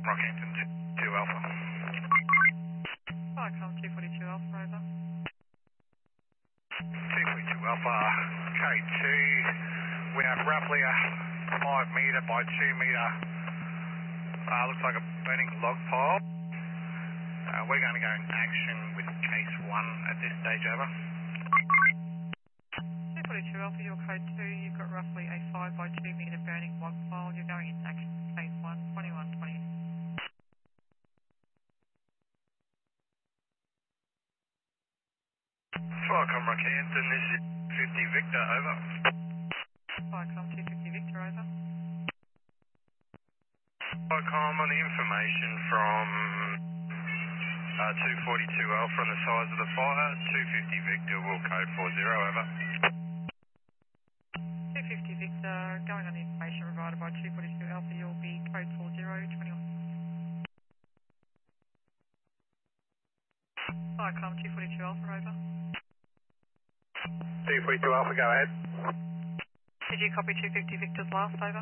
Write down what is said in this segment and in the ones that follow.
Rockhampton 2 Alpha. Welcome 242 Alpha, over. 242 Alpha, K2. We have roughly a 5 metre by 2 metre, looks like a burning log pile. We're going to go in action with case 1 at this stage, over. 242 Alpha, your code 2, you've got roughly a 5 by 2 metre burning log pile. You're going in action with case 1, 2120. Welcome Rockhampton, this is 50 Victor, over. Welcome 250 Victor, over. Welcome on the information from 242 Alpha on the size of the fire, 250 Victor will code 40, over. 250 Victor, going on the information provided by 242 Alpha, you'll be code 4021. Welcome 242 Alpha, over. 242 Alpha, go ahead. Did you copy 250 Victor's last, over?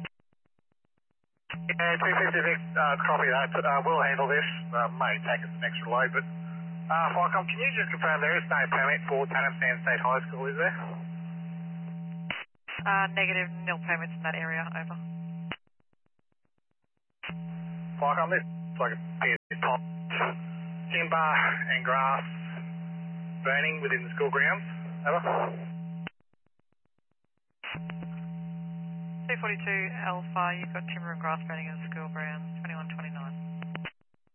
Yeah, 250 Victor, copy that. We'll handle this. May take us an extra load, but Falcom, can you just confirm there is no permit for Tanamsan State High School, is there? Negative, nil permits in that area, over. Falcom, this looks like a top timber and grass burning within the school grounds, over. 242 Alpha, you've got timber and grass burning in the school grounds, 2129.